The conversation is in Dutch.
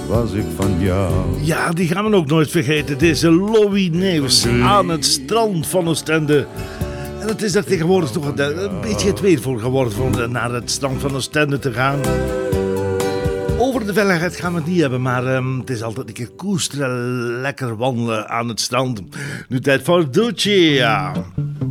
was ik van jou. Ja, die gaan we ook nooit vergeten. Deze Louis Neefs aan het strand van Oostende. En het is daar tegenwoordig toch een beetje het weer voor geworden om naar het strand van Oostende te gaan. Over de veiligheid gaan we het niet hebben, maar het is altijd een keer koesteren, lekker wandelen aan het strand. Nu tijd voor Duccia.